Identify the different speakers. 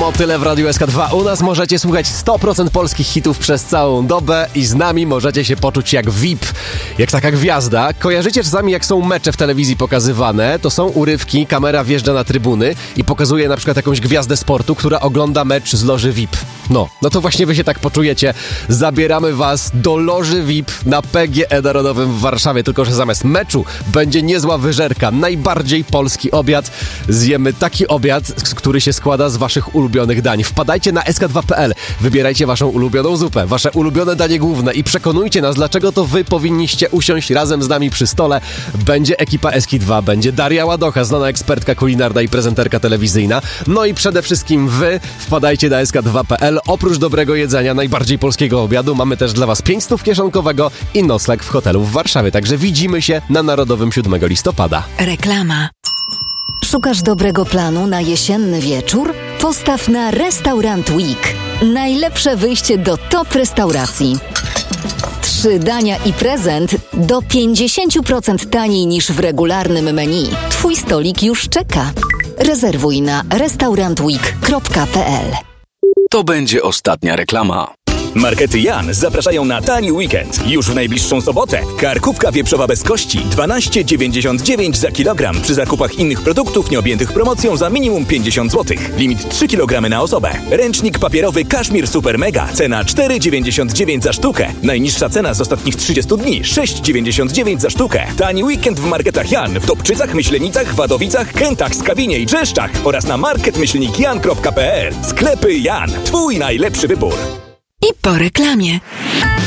Speaker 1: To tyle w Radiu SK2. U nas możecie słuchać 100% polskich hitów przez całą dobę i z nami możecie się poczuć jak VIP, jak taka gwiazda. Kojarzycie czasami, jak są mecze w telewizji pokazywane? To są urywki, kamera wjeżdża na trybuny i pokazuje na przykład jakąś gwiazdę sportu, która ogląda mecz z loży VIP. No to właśnie wy się tak poczujecie. Zabieramy was do loży VIP na PGE Narodowym w Warszawie, tylko że zamiast meczu będzie niezła wyżerka. Najbardziej polski obiad. Zjemy taki obiad, który się składa z waszych ulubionych dań. Wpadajcie na sk2.pl, wybierajcie waszą ulubioną zupę, wasze ulubione danie główne i przekonujcie nas, dlaczego to wy powinniście usiąść razem z nami przy stole. Będzie ekipa SK2, będzie Daria Ładocha, znana ekspertka kulinarna i prezenterka telewizyjna. No i przede wszystkim wy wpadajcie na sk2.pl. Oprócz dobrego jedzenia, najbardziej polskiego obiadu, mamy też dla was 500 kieszonkowego i nocleg w hotelu w Warszawie. Także widzimy się na Narodowym 7 listopada.
Speaker 2: Reklama. Szukasz dobrego planu na jesienny wieczór? Postaw na Restaurant Week. Najlepsze wyjście do top restauracji. 3 dania i prezent do 50% taniej niż w regularnym menu. Twój stolik już czeka. Rezerwuj na restaurantweek.pl.
Speaker 3: To będzie ostatnia reklama.
Speaker 4: Markety Jan zapraszają na tani weekend. Już w najbliższą sobotę. Karkówka wieprzowa bez kości 12,99 za kilogram. Przy zakupach innych produktów nieobjętych promocją za minimum 50 zł. Limit 3 kg na osobę. Ręcznik papierowy Kaszmir Super Mega. Cena 4,99 za sztukę. Najniższa cena z ostatnich 30 dni 6,99 za sztukę. Tani weekend w marketach Jan w Dobczycach, Myślenicach, Wadowicach, Kętach, Skawinie i Brzeszczach oraz na market-jan.pl. Sklepy Jan. Twój najlepszy wybór.
Speaker 2: I po reklamie.